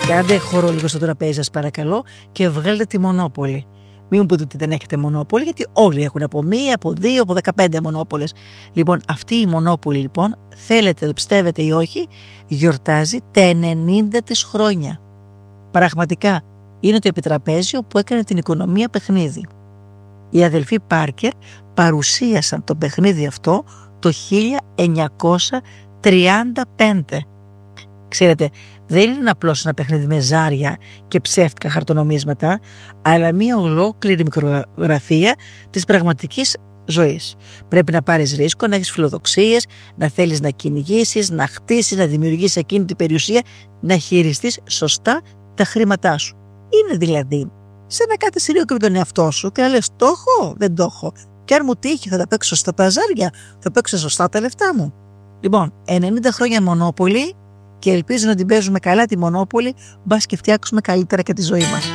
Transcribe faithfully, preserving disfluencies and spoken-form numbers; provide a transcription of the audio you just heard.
Κάντε χώρο λίγο στο τραπέζι σας παρακαλώ και βγάλετε τη Μονόπολη. Μην μου πείτε ότι δεν έχετε Μονόπολη, γιατί όλοι έχουν από μία, από δύο, από δεκαπέντε Μονόπολες. Λοιπόν, αυτή η Μονόπολη, λοιπόν, θέλετε, το πιστεύετε ή όχι, γιορτάζει τα ενενήντα της χρόνια. Πραγματικά, είναι το επιτραπέζιο που έκανε την οικονομία παιχνίδι. Οι αδελφοί Πάρκερ παρουσίασαν το παιχνίδι αυτό το χίλια εννιακόσια τριάντα πέντε. Ξέρετε, δεν είναι απλώς ένα παιχνίδι με ζάρια και ψεύτικα χαρτονομίσματα, αλλά μια ολόκληρη μικρογραφία της πραγματικής ζωής. Πρέπει να πάρεις ρίσκο, να έχεις φιλοδοξίες, να θέλεις να κυνηγήσεις, να χτίσεις, να δημιουργήσεις εκείνη την περιουσία, να χειριστείς σωστά τα χρήματά σου. Είναι δηλαδή σαν να κάθεσαι λίγο και με τον εαυτό σου και να λες: το έχω, δεν το έχω. Και αν μου τύχει, θα τα παίξω σωστά τα ζάρια, θα παίξω σωστά τα λεφτά μου. Λοιπόν, ενενήντα χρόνια Μονόπολη. Και ελπίζω να την παίζουμε καλά τη Μονόπολη, μπας και φτιάξουμε καλύτερα και τη ζωή μας.